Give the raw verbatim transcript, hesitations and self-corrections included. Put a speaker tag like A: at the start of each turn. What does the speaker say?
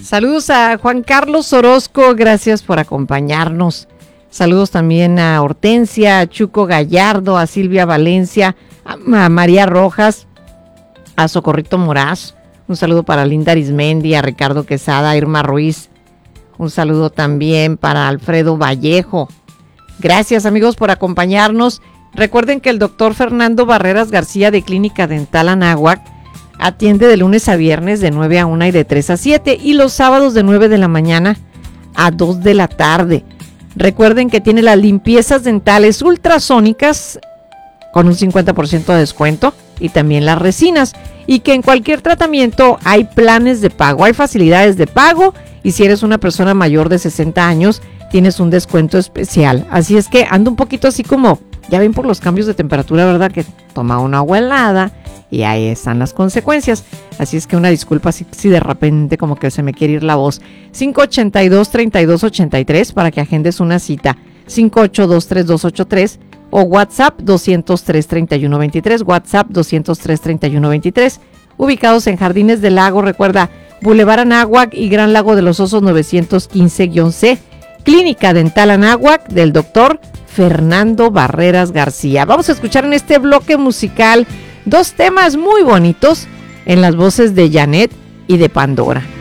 A: Saludos a Juan Carlos Orozco, gracias por acompañarnos. Saludos también a Hortensia, a Chuco Gallardo, a Silvia Valencia, a, a María Rojas, a Socorrito Moraz. Un saludo para Linda Arismendi, a Ricardo Quesada, a Irma Ruiz. Un saludo también para Alfredo Vallejo. Gracias, amigos, por acompañarnos. Recuerden que el doctor Fernando Barreras García de Clínica Dental Anáhuac atiende de lunes a viernes de nueve a una y de tres a siete y los sábados de nueve de la mañana a dos de la tarde. Recuerden que tiene las limpiezas dentales ultrasónicas con un cincuenta por ciento de descuento y también las resinas, y que en cualquier tratamiento hay planes de pago, hay facilidades de pago, y si eres una persona mayor de sesenta años tienes un descuento especial. Así es que ando un poquito así como, ya ven por los cambios de temperatura, ¿verdad? Que toma una agua helada y ahí están las consecuencias. Así es que una disculpa si, si de repente como que se me quiere ir la voz. cinco ocho dos, tres dos ocho tres para que agendes una cita. cinco ocho dos, tres dos ocho tres o WhatsApp dos cero tres, tres uno dos tres. WhatsApp dos cero tres, tres uno dos tres. Ubicados en Jardines del Lago, recuerda, Boulevard Anáhuac y Gran Lago de los Osos novecientos quince C. Clínica Dental Anáhuac del doctor Fernando Barreras García. Vamos a escuchar en este bloque musical dos temas muy bonitos en las voces de Janet y de Pandora.